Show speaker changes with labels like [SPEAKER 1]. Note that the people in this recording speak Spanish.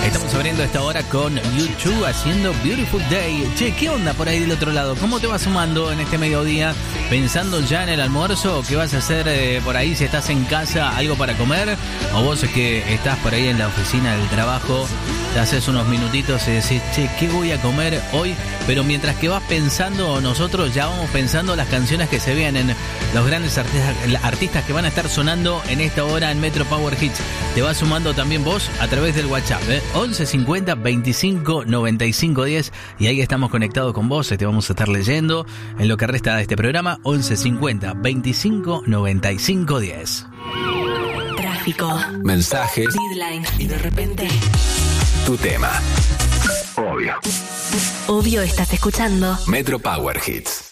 [SPEAKER 1] Estamos abriendo esta hora con YouTube haciendo Beautiful Day. Che, ¿qué onda por ahí del otro lado? ¿Cómo te vas sumando en este mediodía? ¿Pensando ya en el almuerzo? ¿Qué vas a hacer por ahí si estás en casa? ¿Algo para comer? ¿O vos es que estás por ahí en la oficina del trabajo? Te haces unos minutitos y decís, che, ¿qué voy a comer hoy? Pero mientras que vas pensando, nosotros ya vamos pensando las canciones que se vienen, los grandes artistas que van a estar sonando en esta hora en Metro Power Hits. Te vas sumando también vos a través del WhatsApp, 11 50 25 95 10, y ahí estamos conectados con vos. Te vamos a estar leyendo en lo que resta de este programa. 11 50 25 95 10.
[SPEAKER 2] Tráfico,
[SPEAKER 3] mensajes,
[SPEAKER 2] deadline, y de repente
[SPEAKER 3] tu tema.
[SPEAKER 2] Obvio estás escuchando
[SPEAKER 3] Metro Power Hits.